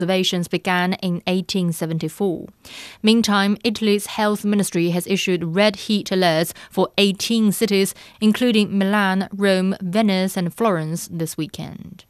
observations began in 1874. Meantime, Italy's health ministry has issued red heat alerts for 18 cities, including Milan, Rome, Venice, and Florence this weekend.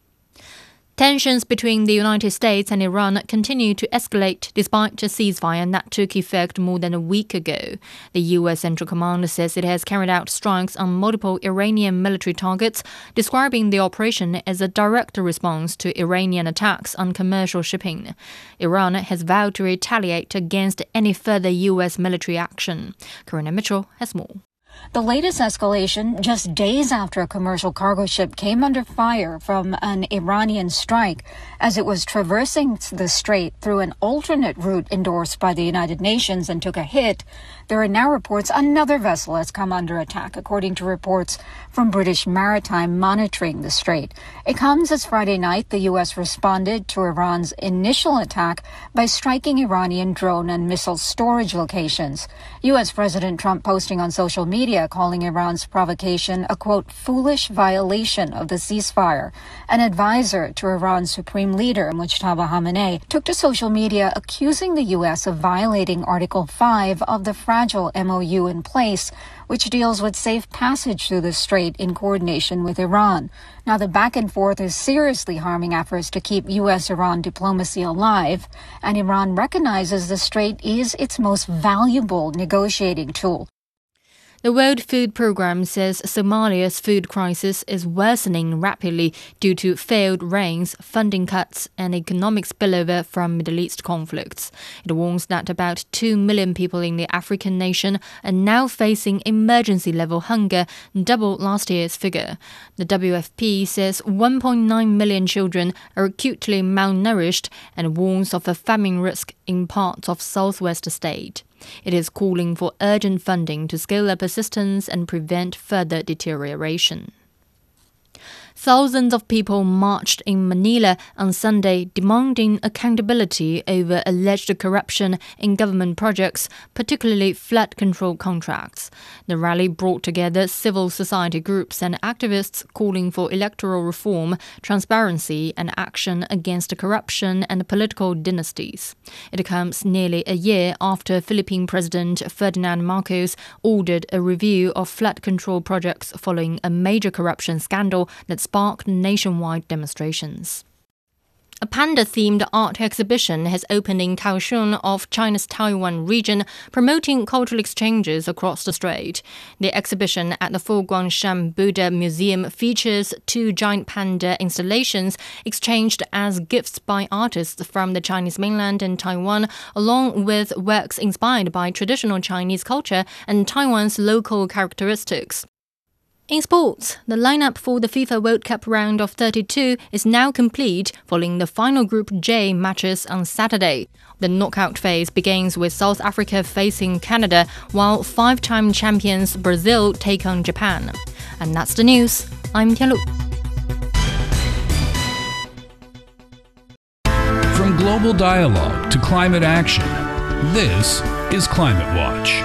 Tensions between the United States and Iran continue to escalate despite a ceasefire that took effect more than a week ago. The U.S. Central Command says it has carried out strikes on multiple Iranian military targets, describing the operation as a direct response to Iranian attacks on commercial shipping. Iran has vowed to retaliate against any further U.S. military action. Karina Mitchell has more. The latest escalation just days after a commercial cargo ship came under fire from an Iranian strike as it was traversing the strait through an alternate route endorsed by the United Nations and took a hit. There are now reports another vessel has come under attack, according to reports from British Maritime monitoring the strait. It comes as Friday night the U.S. responded to Iran's initial attack by striking Iranian drone and missile storage locations. U.S. President Trump posting on social media calling Iran's provocation a, quote, foolish violation of the ceasefire. An advisor to Iran's supreme leader, Mujtaba Khamenei, took to social media accusing the U.S. of violating Article 5 of the fragile MOU in place, which deals with safe passage through the strait in coordination with Iran. Now, the back and forth is seriously harming efforts to keep U.S.-Iran diplomacy alive, and Iran recognizes the strait is its most valuable negotiating tool. The World Food Programme says Somalia's food crisis is worsening rapidly due to failed rains, funding cuts, and economic spillover from Middle East conflicts. It warns that about 2 million people in the African nation are now facing emergency-level hunger, double last year's figure. The WFP says 1.9 million children are acutely malnourished and warns of a famine risk in parts of southwest state. It is calling for urgent funding to scale up assistance and prevent further deterioration. Thousands of people marched in Manila on Sunday demanding accountability over alleged corruption in government projects, particularly flood control contracts. The rally brought together civil society groups and activists calling for electoral reform, transparency, and action against corruption and political dynasties. It comes nearly a year after Philippine President Ferdinand Marcos ordered a review of flood control projects following a major corruption scandal that sparked nationwide demonstrations. A panda-themed art exhibition has opened in Kaohsiung of China's Taiwan region, promoting cultural exchanges across the strait. The exhibition at the Foguangshan Buddha Museum features 2 giant panda installations exchanged as gifts by artists from the Chinese mainland and Taiwan, along with works inspired by traditional Chinese culture and Taiwan's local characteristics. In sports, the lineup for the FIFA World Cup round of 32 is now complete following the final Group J matches on Saturday. The knockout phase begins with South Africa facing Canada, while 5-time champions Brazil take on Japan. And that's the news. I'm Tianlu. From global dialogue to climate action, this is Climate Watch.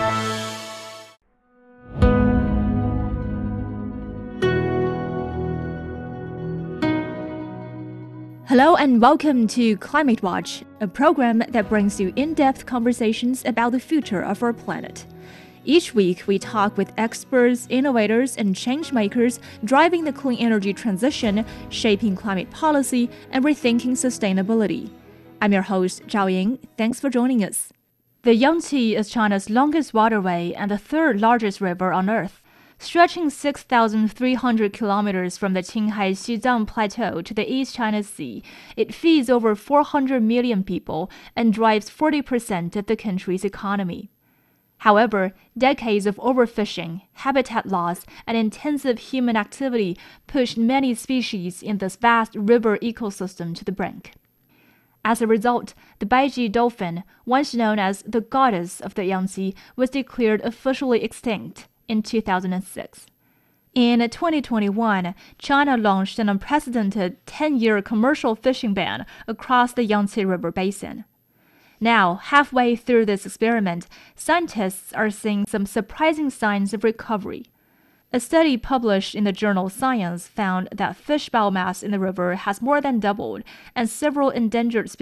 Hello and welcome to Climate Watch, a program that brings you in-depth conversations about the future of our planet. Each week, we talk with experts, innovators, and change-makers driving the clean energy transition, shaping climate policy, and rethinking sustainability. I'm your host, Zhao Ying. Thanks for joining us. The Yangtze is China's longest waterway and the 3rd largest river on Earth. Stretching 6,300 kilometers from the Qinghai-Xizang Plateau to the East China Sea, it feeds over 400 million people and drives 40% of the country's economy. However, decades of overfishing, habitat loss, and intensive human activity pushed many species in this vast river ecosystem to the brink. As a result, the Baiji dolphin, once known as the goddess of the Yangtze, was declared officially extinct in 2006. In 2021, China launched an unprecedented 10-year commercial fishing ban across the Yangtze River basin. Now, halfway through this experiment, scientists are seeing some surprising signs of recovery. A study published in the journal Science found that fish biomass in the river has more than doubled, and several endangered